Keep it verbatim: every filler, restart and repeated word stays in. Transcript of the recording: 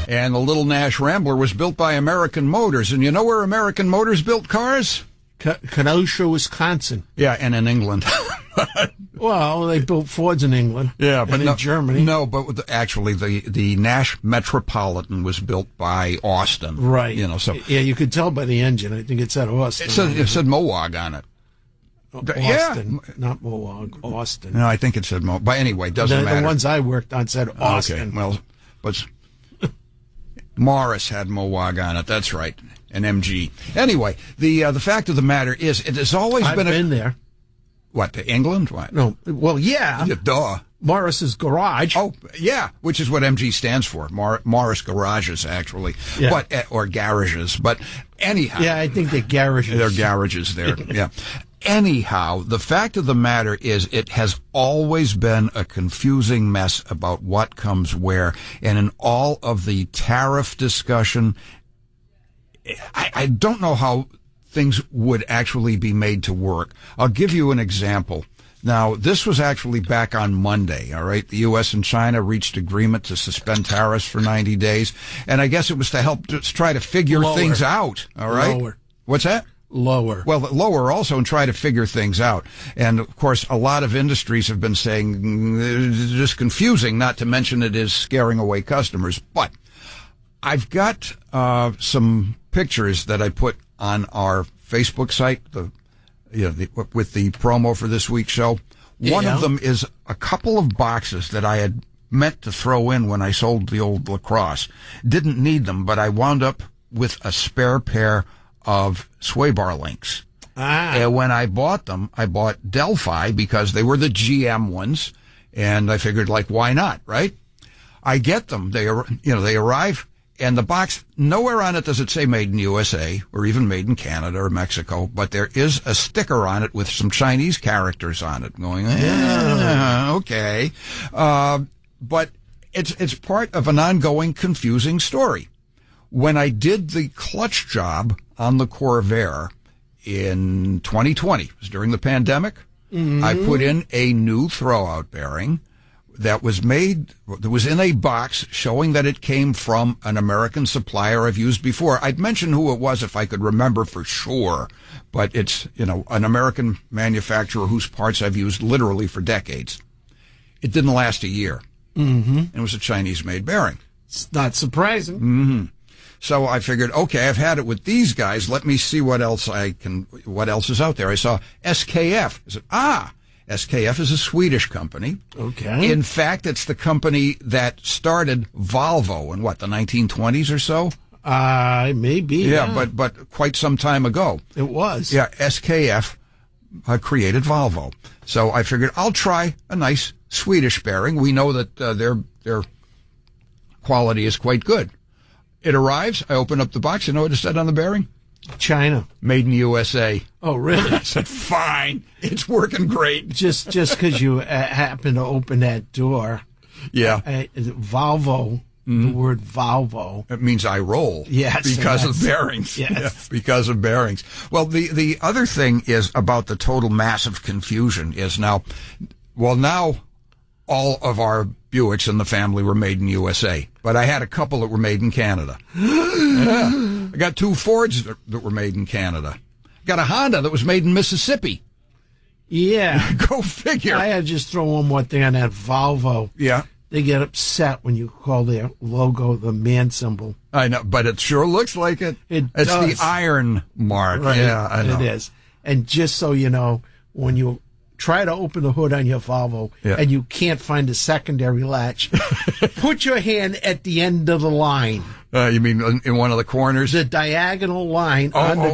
And the Little Nash Rambler was built by American Motors. And you know where American Motors built cars? Kenosha, Wisconsin. Yeah, and in England. Well, they built Fords in England. Yeah, but and no, in Germany. No, but the, actually, the the Nash Metropolitan was built by Austin. Right. You know, so yeah, you could tell by the engine. I think it said Austin. It said, it said Mohawk on it. Austin, yeah. not Mohawk. Austin. No, I think it said Mohawk. But anyway, it doesn't the, matter. The ones I worked on said Austin. Okay, well, but Morris had Mohawk on it. That's right. An M G. Anyway, the uh, the fact of the matter is, it has always I've been. been a, there. What, to England? What? No. Well, yeah. yeah. Duh. Morris's Garage. Oh, yeah, which is what M G stands for. Mor- Morris Garages, actually, yeah. but uh, or garages. But anyhow, yeah, I think they're garages. They're garages there. Yeah. Anyhow, the fact of the matter is, it has always been a confusing mess about what comes where, and in all of the tariff discussion, I, I don't know how things would actually be made to work. I'll give you an example. Now, this was actually back on Monday, all right? The U S and China reached agreement to suspend tariffs for ninety days, and I guess it was to help just try to figure Lower. things out, all right? Lower. What's that? Lower. Well, lower also, and try to figure things out. And, of course, a lot of industries have been saying mm, it's just confusing, not to mention it is scaring away customers. But I've got uh, some pictures that I put on our Facebook site, the you know, the, with the promo for this week's show. One yeah. of them is a couple of boxes that I had meant to throw in when I sold the old LaCrosse. Didn't need them, but I wound up with a spare pair of sway bar links. Ah. And when I bought them, I bought Delphi because they were the G M ones, and I figured, like, why not, right? I get them. They, you know, they arrive. And the box, nowhere on it does it say made in U S A or even made in Canada or Mexico, but there is a sticker on it with some Chinese characters on it going, eh, okay. Uh, but it's, it's part of an ongoing confusing story. When I did the clutch job on the Corvair in twenty twenty, it was during the pandemic, mm-hmm. I put in a new throwout bearing that was made, that was in a box showing that it came from an American supplier I've used before. I'd mention who it was if I could remember for sure, but it's, you know, an American manufacturer whose parts I've used literally for decades. It didn't last a year. Mm-hmm. It was a Chinese-made bearing. It's not surprising. Mm-hmm. So I figured, okay, I've had it with these guys. Let me see what else I can, what else is out there. I saw S K F. I said, ah, S K F is a Swedish company. Okay. In fact, it's the company that started Volvo in what, the nineteen twenties or so? Uh, maybe. Yeah, yeah, but but quite some time ago. It was. Yeah, S K F uh, created Volvo. So I figured I'll try a nice Swedish bearing. We know that uh, their their quality is quite good. It arrives. I open up the box. You know what it said on the bearing? China. Made in U S A. Oh, really? I said, fine. It's working great. Just just because you uh, happen to open that door. Yeah. Uh, Volvo, mm-hmm. the word Volvo. It means I roll. Yes. Because of bearings. Yes. Yeah, because of bearings. Well, the, the other thing is about the total massive confusion is now, well, now all of our Buicks in the family were made in U S A, but I had a couple that were made in Canada. Yeah. I got two Fords that, that were made in Canada. I got a Honda that was made in Mississippi. Yeah. Go figure. I had to just throw one more thing on that Volvo. Yeah. They get upset when you call their logo the man symbol. I know, but it sure looks like it. It it's does. the iron mark. Right. Yeah, I know. It is. And just so you know, when you try to open the hood on your Volvo yeah. and you can't find a secondary latch, put your hand at the end of the line. Uh, you mean in one of the corners? The diagonal line oh, on the